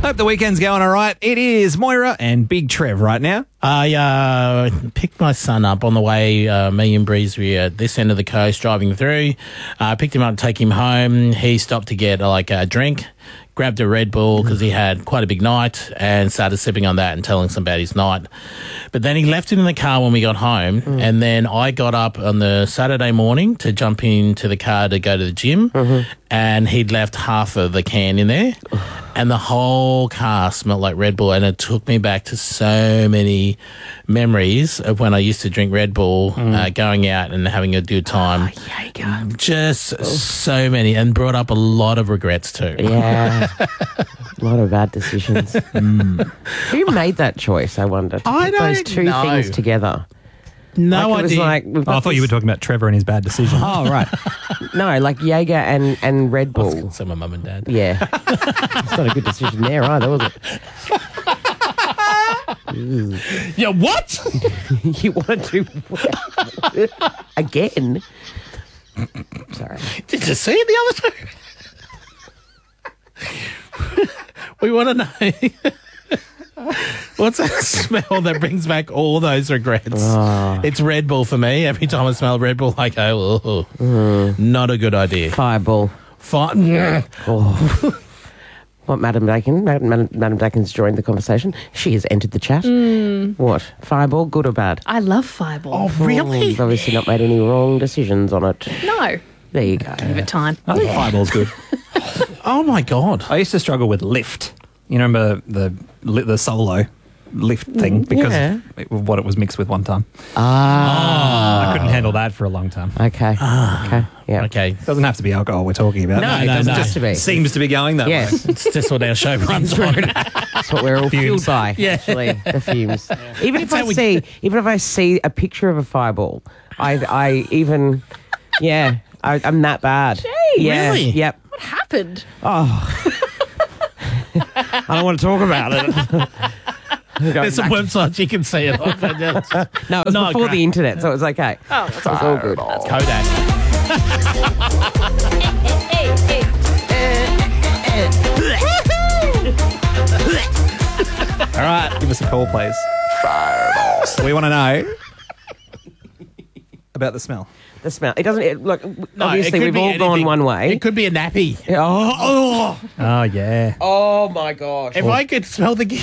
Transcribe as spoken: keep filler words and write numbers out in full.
Hope the weekend's going all right. It is Moira and Big Trev right now. I uh, picked my son up on the way, uh, me and Breeze were at this end of the coast driving through. I uh, picked him up to take him home. He stopped to get uh, like a drink, grabbed a Red Bull because he had quite a big night and started sipping on that and telling us about his night. But then he left it in the car when we got home, mm. and then I got up on the Saturday morning to jump into the car to go to the gym, mm-hmm. and he'd left half of the can in there, and the whole car smelled like Red Bull, and it took me back to so many memories of when I used to drink Red Bull, mm. uh, going out and having a good time. Oh, yeah, Just oh. so many, and brought up a lot of regrets too. Yeah. A lot of bad decisions. Mm. Who made that choice, I wonder, to I put don't those two know. things together? No like, it was idea. like, we've got Oh, I thought this- you were talking about Trevor and his bad decision. Oh, right. No, like Jaeger and, and Red Bull. So my mum and dad. Yeah. It's not a good decision there either, was it? Yeah, what? You want to do again? Sorry. Did you see it the other time? We want to know what's that smell that brings back all those regrets. Oh. It's Red Bull for me. Every time I smell Red Bull, I go, oh, mm. not a good idea. Fireball. Fire. Oh. What, Madam Dakin? Madam, Madam, Madam Dakin's joined the conversation. She has entered the chat. Mm. What? Fireball, good or bad? I love Fireball. Oh, really? You've obviously not made any wrong decisions on it. No. There you go. Give it time. I think Fireball's good. Oh, my God. I used to struggle with Lift. You remember the the solo Lift thing because Yeah. of it- what it was mixed with one time. Ah. I couldn't handle that for a long time. Okay. Ah. Okay. Yeah. Okay. It doesn't have to be alcohol we're talking about. No, No, it no, doesn't no. have to be. Seems to be going that way. Yes. It's just what our show runs on. That's what we're all fueled by, Yeah. actually, the fumes. Even if That's I how we- see, even if I see a picture of a fireball, I, I even, yeah, I, I'm that bad. Gee, yeah, really? Yep. What happened? I don't want to talk about it. There's some websites you can see it on. but that's- No, it was No, before great. the internet, so it was okay. Oh, that's It was all good. Kodak. All right, give us a call, please. So we want to know about the smell. The smell. It doesn't. It, look, No, obviously it could we've be all gone anything. one way. It could be a nappy. Oh, oh, Oh, yeah. oh my gosh. If I could smell the